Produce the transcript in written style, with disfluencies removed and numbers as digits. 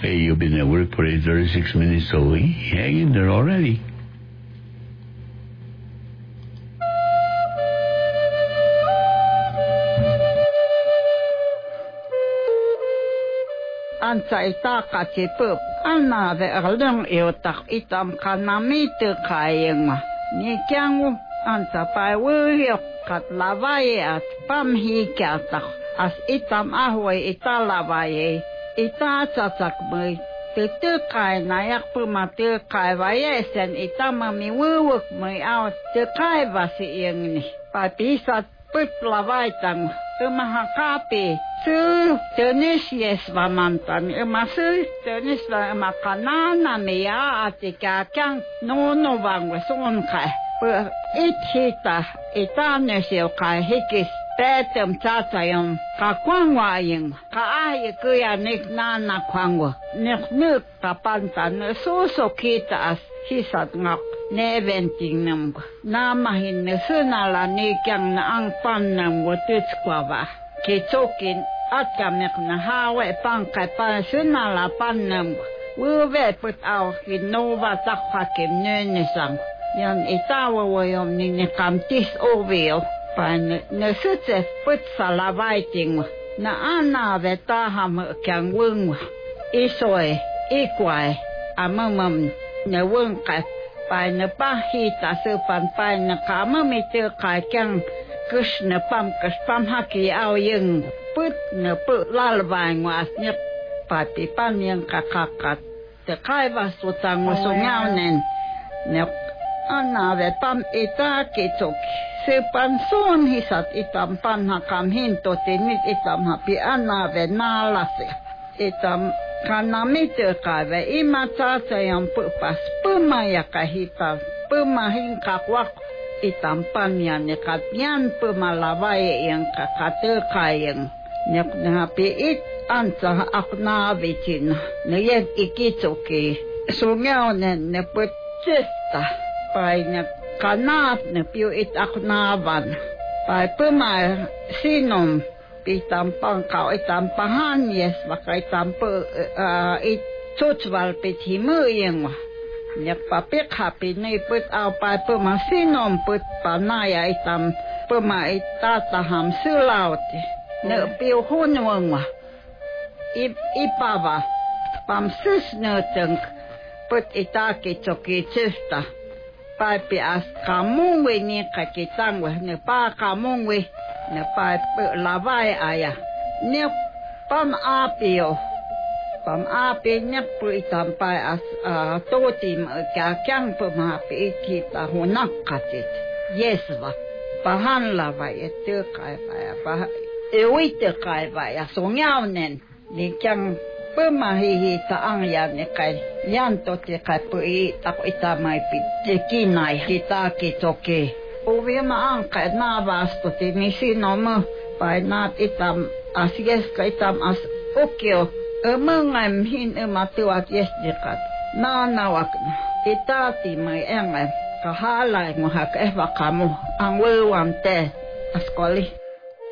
Hey, you've been at work for 36 minutes, so hang in there already. Ansai takati pup. Anna ve alung iotak itam kanami te kayeng. Ni kyangu anta pai wuyok kat lavaye at pam hikatak. As itam ahway italavaye. Ita tsatak may te kay nayak pumate kay vayesen itam mi wuyok may out te kay vasi iyeng ni. Papisat put lavay tang. Mahakapi su tenis yes vamantan masu tenis va makanana mia atika kyang no bang weson kai per ichita itanesio kai hikis petem tatayom ka kwangwa yin ka ay kuya nik nana kwangwa nik kapantan so kita as hisat ngak neventing nam namahin sunala ni kyang na ang pannam wotuts kwaba kitokin at kamek na hawe pangkay pa sunala pannam wuve put aw hinova takhakim nenesang yan itawa wayom ni kamtis ovio pan nesutse put salavaiting na ana vetaham kyang wung isoy ikwai amamam na wung ka pai na pahita sepan pai na kama mite kayang Krishna pam haki au yung put na put lalbang was nyap pati pan yung kakakat te kai vasutang musungyaw nen na anave pam ita kitok sepan son hisat itam pan hakam hinto tinit itam hapi anave nalase itam kanamite kave imata sayang pupas pumaya kahita pumahin kakwak itampan yan nekatyan pumalaway yang kakate kayang nek napi it ansa akna vichin neyek ikitoki sungyaw nen neput chesta pai nek kanat ne piu it aknavan pai pumay sinom itampang kau itampahan yes baka itampo it tutswal pithimu yang nyak papik hapi ni put au pai pemasinom put panaya itam pema itataham sulaut ne piu hunwang ipava pam sus ne teng put itaki choki chesta pai pi as kamung we ni kakitang we ne pa kamung we ne pai lavai aya ne pam apio nyak pu itam pai as totim ka kyang pu ma pi kita honak katit yesva pahan lavai te kai pa ewite kai pa ya songyaw nen ni kyang pu ma hi ta ang ya ne kai yan to te kai pu i ta itamai pi te kinai kita kitoke uvi ma ang kai na vasto ti ni sinoma pai na itam asies kai itam as okyo mengam hin ematuat yes dekat na nawak itati mai engam kahalai mohak eva kamu ang wewam te askoli